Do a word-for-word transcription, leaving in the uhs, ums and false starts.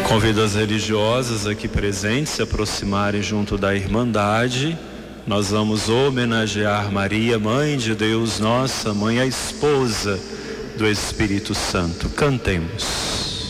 Convido as religiosas aqui presentes a se aproximarem junto da Irmandade. Nós vamos homenagear Maria, Mãe de Deus, nossa Mãe, a esposa do Espírito Santo. Cantemos.